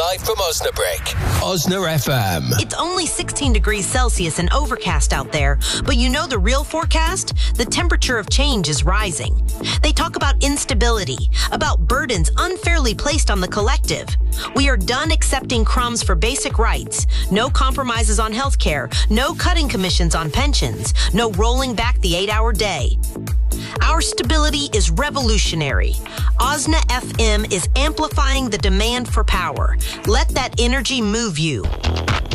live from Osnabrück. Osna FM. It's only 16 degrees Celsius and overcast out there, but you know the real forecast? The temperature of change is rising. They talk about instability, about burdens unfairly placed on the collective. We are done accepting crumbs for basic rights. No compromises on health care. No cutting commissions on pensions. No rolling back the 8-hour day. Our stability is revolutionary. Osna FM is amplifying the demand for power. Let that energy move you.